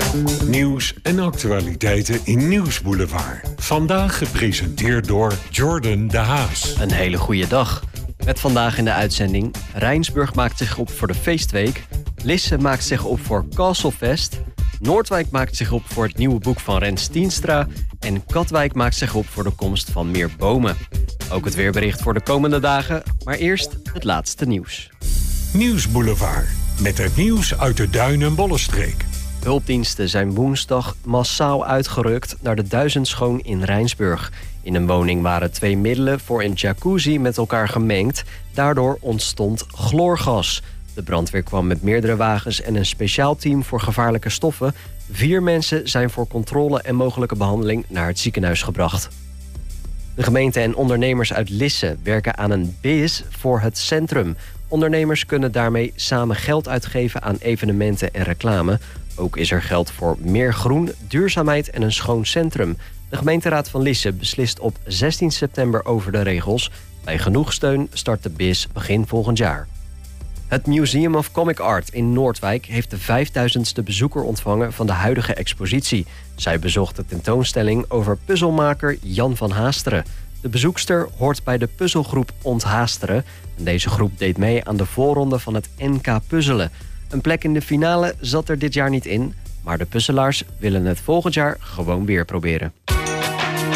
Nieuws en actualiteiten in Nieuwsboulevard. Vandaag gepresenteerd door Jordan de Haas. Een hele goede dag. Met vandaag in de uitzending: Rijnsburg maakt zich op voor de feestweek. Lisse maakt zich op voor Castlefest. Noordwijk maakt zich op voor het nieuwe boek van Rens Stienstra. En Katwijk maakt zich op voor de komst van meer bomen. Ook het weerbericht voor de komende dagen. Maar eerst het laatste nieuws. Nieuwsboulevard. Met het nieuws uit de Duin- en Bollenstreek. Hulpdiensten zijn woensdag massaal uitgerukt naar de Duizendschoon in Rijnsburg. In een woning waren 2 middelen voor een jacuzzi met elkaar gemengd. Daardoor ontstond chloorgas. De brandweer kwam met meerdere wagens en een speciaal team voor gevaarlijke stoffen. 4 mensen zijn voor controle en mogelijke behandeling naar het ziekenhuis gebracht. De gemeente en ondernemers uit Lisse werken aan een BIS voor het centrum. Ondernemers kunnen daarmee samen geld uitgeven aan evenementen en reclame. Ook is er geld voor meer groen, duurzaamheid en een schoon centrum. De gemeenteraad van Lisse beslist op 16 september over de regels. Bij genoeg steun start de BIS begin volgend jaar. Het Museum of Comic Art in Noordwijk heeft de 5000ste bezoeker ontvangen van de huidige expositie. Zij bezocht de tentoonstelling over puzzelmaker Jan van Haasteren. De bezoekster hoort bij de puzzelgroep Onthaasteren. En deze groep deed mee aan de voorronde van het NK Puzzelen. Een plek in de finale zat er dit jaar niet in, maar de puzzelaars willen het volgend jaar gewoon weer proberen.